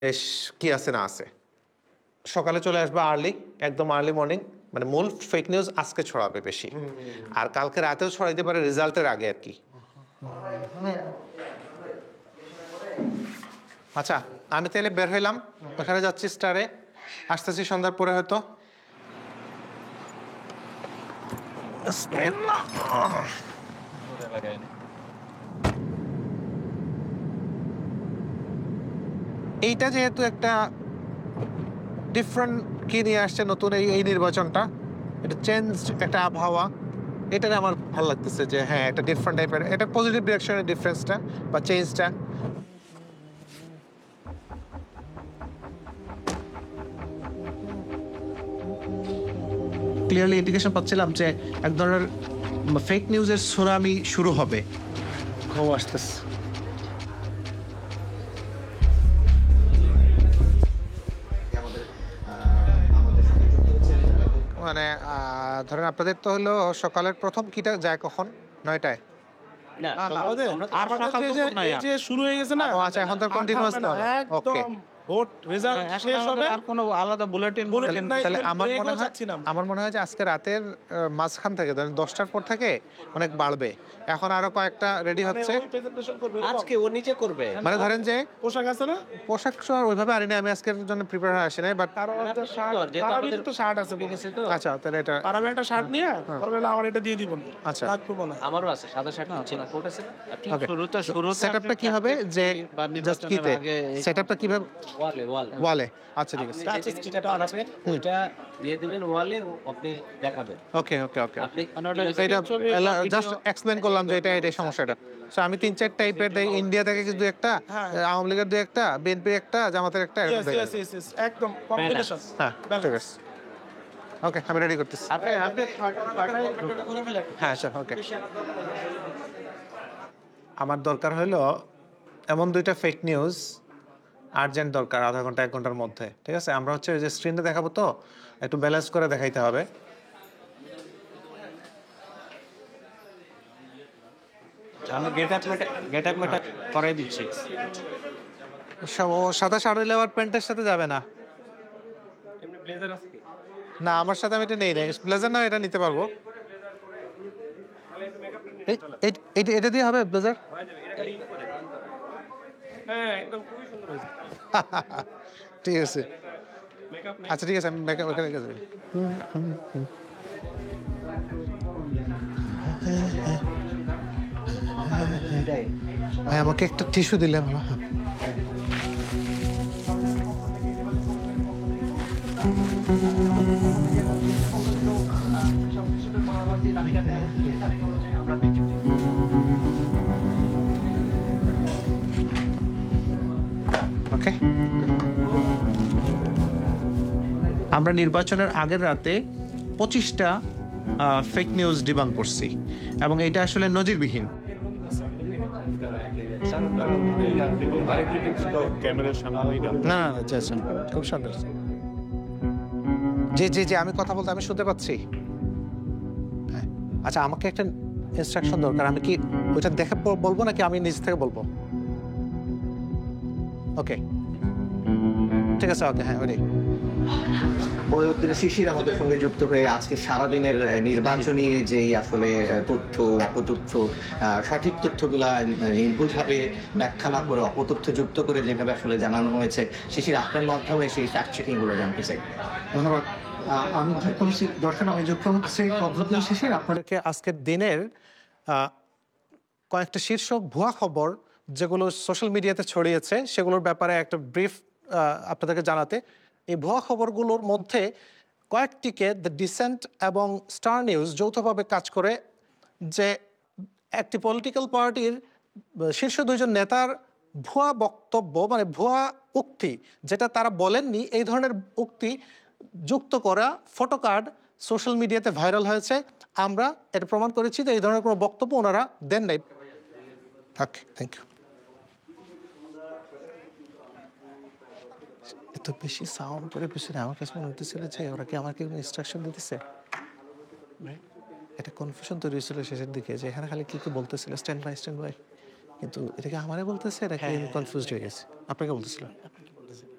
বেশ কি আছে না আছে। সকালে চলে আসবে আর্লি, একদম আর্লি মর্নিং, মানে মূল ফেক নিউজ আজকে ছড়াবে বেশি, আর কালকে রাতেও ছড়াইতে পারে রেজাল্টের আগে আর কি। আচ্ছা, আমি তাহলে বের হইলাম, ওখানে যাচ্ছি স্টারে, আসতেছি সন্ধ্যার পরে হয়তো। এইটা যেহেতু একটা ডিফারেন্ট কি নিয়ে আসছে নতুন এই নির্বাচনটা, এটা চেঞ্জ, একটা আবহাওয়া, এটারে আমার ভালো লাগতেছে যে হ্যাঁ একটা ডিফারেন্ট টাইপের, এটা পজিটিভ ডিরেকশনের ডিফারেন্সটা বা চেঞ্জটা। ক্লিয়ারলি ইন্ডিকেশন পাচ্ছিলাম যে এক ধরনের ফেক নিউজের সুনামি শুরু হবে। ঘুম আসতেছে। মানে ধরেন আপনাদের তো হলো সকালের প্রথম কিটা যায় কখন? 9টায়? শুরু হয়ে গেছে না। ও আচ্ছা, এখন তো কন্টিনিউয়াস না। ওকে, ভোট রেজাল্ট শেষ হবে, আর কোনো আলাদা বুলেটিন তাহলে আমার মনে হয় যে আজকে রাতের মাঝখান থেকে ধরেন 10টার পর থেকে অনেক বাড়বে। এখন আরো কয়েকটা রেডি হচ্ছে। আজকে ও নিজে করবে। মানে ধরেন যে পোশাক আছে না, পোশাক আর ওইভাবে আনি না, আমি আজকের জন্য প্রিপেয়ার হয়ে আসি নাই, বাট শার্ট আছে। আচ্ছা তাহলে এটা পারাবে একটা শার্ট নিয়ে করবেন, আমার এটা দিয়ে দিব। আচ্ছা, রাখবো না। আমারও আছে সাদা শার্ট আছে না, কোট আছে। ওকে, শুরুতে সেটআপটা কি হবে যে জাস্ট কিতে সেটআপটা কিভাবে ওয়ালে? আচ্ছা ঠিক আছে, টাচ স্ক্রিনটা অন আছে, ওইটা দিয়ে দিবেন ওয়ালে, আপনি দেখাবেন। ওকে ওকে ওকে। আপনি এটা জাস্ট এক্সপ্লেইন করলাম যে এটা সমস্যাটা। সো আমি 3-4 টাইপের দেই, ইন্ডিয়া থেকে কিছু একটা, আওয়ামী লীগের দুই একটা, বিএনপির একটা, জামাতের একটা, এরকম দেই। একদম কম্বিনেশন। হ্যাঁ ঠিক আছে, ওকে আমি রেডি করতেছি। হ্যাঁ স্যার, ওকে। আমার দরকার হলো এমন 2টা ফেক নিউজ, আর্জেন্ট দরকার, আধা ঘন্টা 1 ঘন্টার মধ্যে। ঠিক আছে, আমরা হচ্ছে যে স্ক্রিনে দেখাবো, তো একটু ব্যালেন্স করে দেখাইতে হবে। আমি গেট আপ করাই দিচ্ছি। সাদা শাড়ি লেওয়ার প্যান্টের সাথে যাবে না? না, আমার সাথে আমি এটা নেই না, ব্লেজার না, এটা নিতে পারবো। এটা দিয়ে হবে ব্লেজার? ঠিক আছে, আচ্ছা ঠিক আছে, আমি মেকআপ ওখানে রেখে দেবো। ভাই আমাকে একটা টিস্যু দিলে ভালো। ওকে, আমরা নির্বাচনের আগের রাতে 25টা ফেক নিউজ ডিবাং করছি, এবং এটা আসলে নজিরবিহীন। না খুব সুন্দর। জি জি জি, আমি কথা বলতে আমি শুনতে পাচ্ছি। আচ্ছা, আমাকে একটা ইনস্ট্রাকশন দরকার, আমি কি ওইটা দেখে বলবো নাকি আমি নিজ থেকে বলবো? ওকে ঠিক আছে, ওকে, হ্যাঁ ওই মহিউদ্দিন শিশির আমাদের সঙ্গে যুক্ত হয়ে আজকে সারাদিনের নির্বাচনী যেই আসলে তথ্য অপতথ্য, সঠিক তথ্যগুলা নির্ভুলভাবে ব্যাখ্যা না করে অপতথ্য যুক্ত করে যেভাবে আসলে জানানো হয়েছে, শিশির আপনার মাধ্যমে সেই ফ্যাক্ট চেকিং গুলো জানতে চাই। ধন্যবাদ। আমি দর্শন, আমি যুক্ত হচ্ছি শিশির, আপনাদেরকে আজকের দিনের কয়েকটা শীর্ষ ভুয়া খবর যেগুলো সোশ্যাল মিডিয়াতে ছড়িয়েছে সেগুলোর ব্যাপারে একটা ব্রিফ আপনাদেরকে জানাতে। এই ভুয়া খবরগুলোর মধ্যে কয়েকটিকে দ্য ডিসেন্ট এবং স্টার নিউজ যৌথভাবে কাজ করে, যে একটি পলিটিক্যাল পার্টির শীর্ষ 2জন নেতার ভুয়া বক্তব্য, মানে ভুয়া উক্তি, যেটা তারা বলেননি, এই ধরনের উক্তি যুক্ত করা ফটো কার্ড সোশ্যাল মিডিয়াতে ভাইরাল হয়েছে। আমরা এটা প্রমাণ করেছি যে এই ধরনের কোনো বক্তব্য ওনারা দেন নাই। Thank you. এত বেশি সাউন্ড করে পিছনে আমার কাছে মনে হতেছিল যে ওরা কি আমাকে কোনো ইনস্ট্রাকশন দিতেছে। এটা কনফিউশন তৈরি হয়েছিল শেষের দিকে, যে এখানে খালি কি কি বলতেছিল স্ট্যান্ড বাই, কিন্তু এটাকে আমারে বলতেছে, এটা কি কনফিউজড হয়ে গেছে। আপনাকে বলতেছিল